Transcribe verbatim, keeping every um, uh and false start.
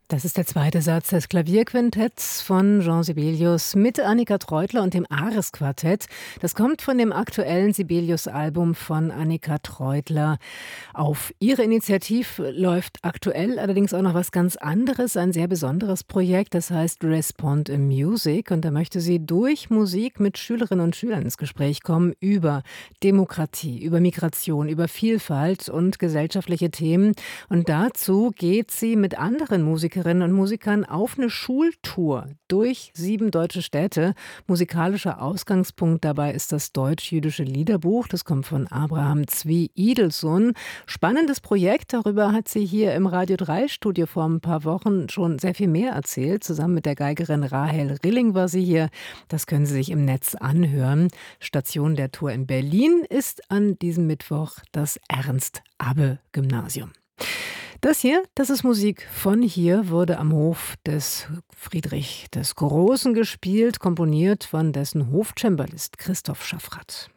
Das ist der zweite Satz des Klavierquintetts von Jean Sibelius mit Annika Treutler und dem Ares-Quartett. Das kommt von dem aktuellen Sibelius-Album von Annika Treutler. Auf ihre Initiative läuft aktuell allerdings auch noch was ganz anderes, ein sehr besonderes Projekt, das heißt Respond in Music. Und da möchte sie durch Musik mit Schülerinnen und Schülern ins Gespräch kommen über Demokratie, über Migration, über Vielfalt und gesellschaftliche Themen. Und dazu geht sie mit anderen Musikerinnen und Musikern auf eine Schultour durch sieben deutsche Städte. Musikalischer Ausgangspunkt dabei ist das deutsch-jüdische Liederbuch. Das kommt von Abraham Zvi Idelsohn. Spannendes Projekt, darüber hat sie hier im Radio drei Studio vor ein paar Wochen schon sehr viel mehr erzählt. Zusammen mit der Geigerin Rahel Rilling war sie hier. Das können Sie sich im Netz anhören. Station der Tour in Berlin ist an diesem Mittwoch das Ernst-Abbe-Gymnasium. Das hier, das ist Musik von hier, wurde am Hof des Friedrich des Großen gespielt, komponiert von dessen Hofcembalist Christoph Schaffrath.